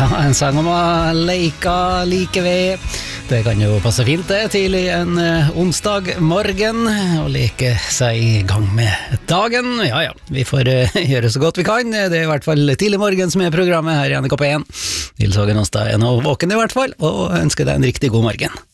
Ja, en sang om å leika like ved. Det kan jo passe fint det, tidlig en onsdag morgen, og leke seg i gang med dagen. Ja, vi får gjøre så godt vi kan. Det er i hvert fall tidlig morgen som er programmet her i NRK P1. Nils Hågen Åstad er nå våken i hvert fall, og ønsker deg en riktig god morgen.